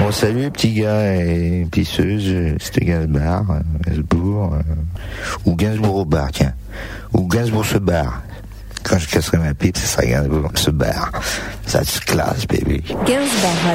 Bon, salut, petits gars et pisseuses, c'était Gainsbourg, ou Gainsbourg au bar, tiens. Ou Gainsbourg se barre. Quand je casserai ma pipe, ce sera Gainsbourg se barre. Ça se classe, baby. Gainsbourg